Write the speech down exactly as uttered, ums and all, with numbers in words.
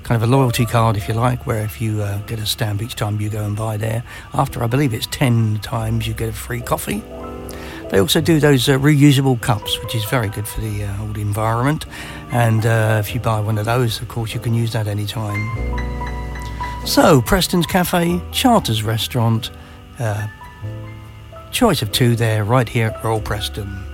kind of a loyalty card, if you like, where if you uh, get a stamp each time you go and buy there, after I believe it's ten times you get a free coffee. They also do those uh, reusable cups, which is very good for the uh, old environment. And uh, if you buy one of those, of course, you can use that anytime. So, Preston's Cafe, Charters Restaurant, uh, choice of two there, right here at Royal Preston.